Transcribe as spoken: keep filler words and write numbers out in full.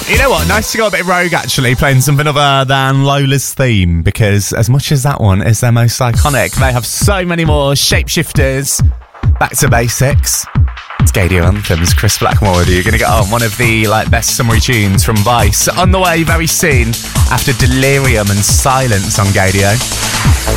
You know what? Nice to go a bit rogue, actually, playing something other than Lola's theme, because as much as that one is their most iconic, they have so many more shapeshifters. Back to basics. It's Gaydio Anthems. Chris Blackmore with you. You're going to get on one of the like best summary tunes from Vice on the way very soon after Delirium and Silence on Gaydio.